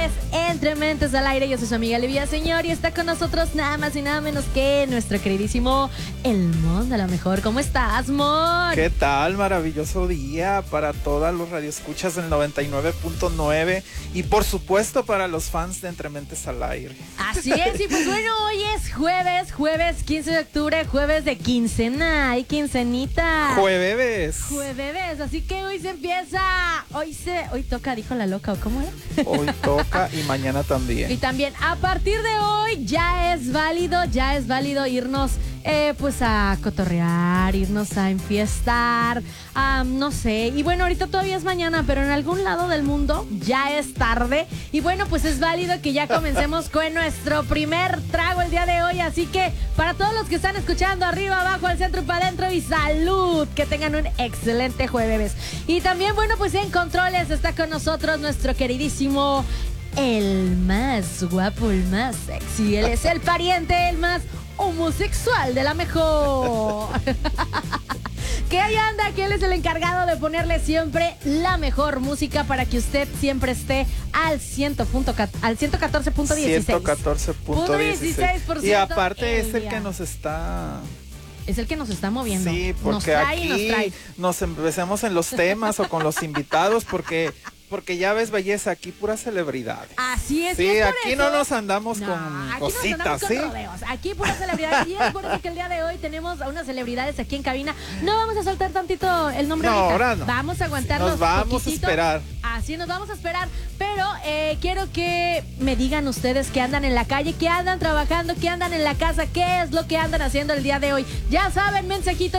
es Entre Mentes al Aire. Yo soy su amiga Livia Señor y está con nosotros nada más y nada menos que nuestro queridísimo El Mon de la Mejor. ¿Cómo estás, Mon? ¿Qué tal? Maravilloso día para todas los radioescuchas del 99.9 y por supuesto para los fans de Entre Mentes al Aire. Así es, y pues bueno, hoy es jueves 15 de octubre, jueves de quincena. ¡Ay, quincenita! Jueves, así que hoy se empieza. Hoy toca, dijo la loca, ¿o cómo era? hoy toca y mañana Y también. también a partir de hoy ya es válido irnos pues a cotorrear, irnos a enfiestar, no sé. Y bueno, ahorita todavía es mañana, pero en algún lado del mundo ya es tarde. Y bueno, pues es válido que ya comencemos con nuestro primer trago el día de hoy. Así que para todos los que están escuchando, arriba, abajo, al centro y para adentro, y salud, que tengan un excelente jueves. Y también, bueno, pues en controles está con nosotros nuestro queridísimo, el más guapo, el más sexy. Él es el pariente, el más homosexual de la Mejor. Que ahí anda, que él es el encargado de ponerle siempre la mejor música para que usted siempre esté al 114.16. 114.16. Y aparte es el que nos está... Es el que nos está moviendo. Sí, porque aquí nos empecemos en los temas o con los invitados, porque ya ves, belleza, aquí pura celebridad. Así es. Sí, es aquí eso, no nos andamos con aquí cositas, nos andamos ¿sí? con rodeos. Aquí pura celebridad. Y es por eso que el día de hoy tenemos a unas celebridades aquí en cabina. No vamos a soltar tantito el nombre No, ahorita. ahora no. Vamos a aguantarnos. Nos vamos poquitito. a esperar. Así nos vamos a esperar. Pero quiero que me digan ustedes que andan en la calle, que andan trabajando, que andan en la casa, qué es lo que andan haciendo el día de hoy. Ya saben, mensajito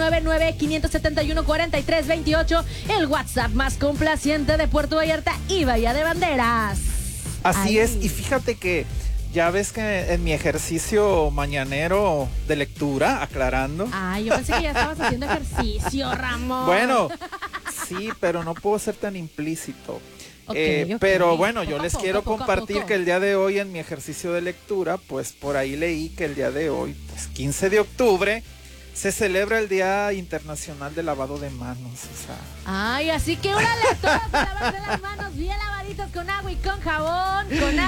999-571-4328, el WhatsApp más complaciente de Puerto Vallarta y Bahía de Banderas. Así Ahí. es, y fíjate que ya ves que en mi ejercicio mañanero de lectura, aclarando. Ay, yo pensé que ya estabas haciendo ejercicio, Ramón. Bueno, sí, pero no puedo ser tan implícito. Ok. Pero bueno, yo Poco a les poco, quiero poco a compartir poco. que el día de hoy en mi ejercicio de lectura, pues por ahí leí que el día de hoy, pues 15 de octubre, se celebra el Día Internacional de Lavado de Manos. O sea, Ay, así que órale a todos a lavarse las manos bien lavaditas con agua y con jabón,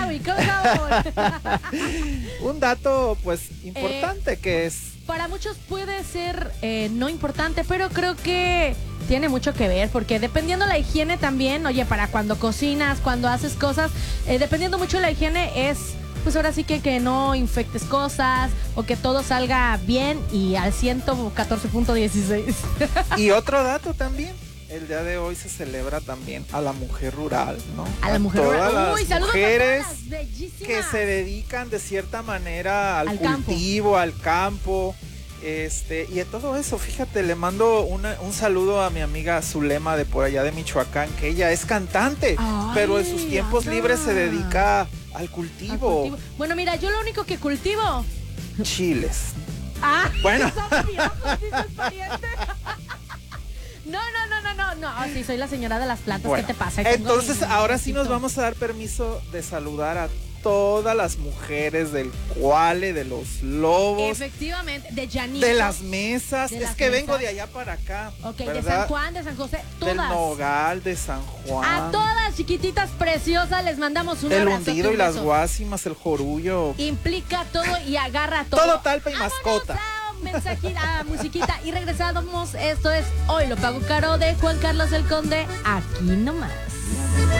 un dato pues importante que es... Para muchos puede ser no importante, pero creo que tiene mucho que ver, porque dependiendo la higiene también, oye, para cuando cocinas, cuando haces cosas, dependiendo mucho de la higiene es, pues ahora sí que no infectes cosas o que todo salga bien y al 114.16. Y otro dato también, el día de hoy se celebra también a la mujer rural, ¿no? A la mujer todas rural. las Saludos mujeres a todas las bellísimas que se dedican de cierta manera al campo. cultivo, al campo, y de todo eso. Fíjate, le mando un saludo a mi amiga Zulema de por allá de Michoacán, que ella es cantante, Ay, pero en sus tiempos anda. libres se dedica al Al cultivo. cultivo. Bueno, mira, yo lo único que cultivo. Chiles. Ah, Bueno. son piojos, dices, pariente. No, sí, soy la señora de las plantas. Bueno, ¿Qué te pasa? Tengo entonces mi ahora sí nos besito. vamos a dar permiso de saludar a todas las mujeres del Cuale, de los Lobos, Efectivamente, de Janito. de las mesas. De Es las que vengo mesas. de allá para acá. Ok, de ¿verdad? San Juan, de San José, Del todas. Nogal, de San Juan. A todas chiquititas preciosas les mandamos un El abrazo. hundido y las guásimas, el jorullo. Implica todo y agarra todo. Todo talpa y mascota. Mensajita, musiquita. Y regresamos. Esto es Hoy lo pago caro de Juan Carlos el Conde. Aquí nomás.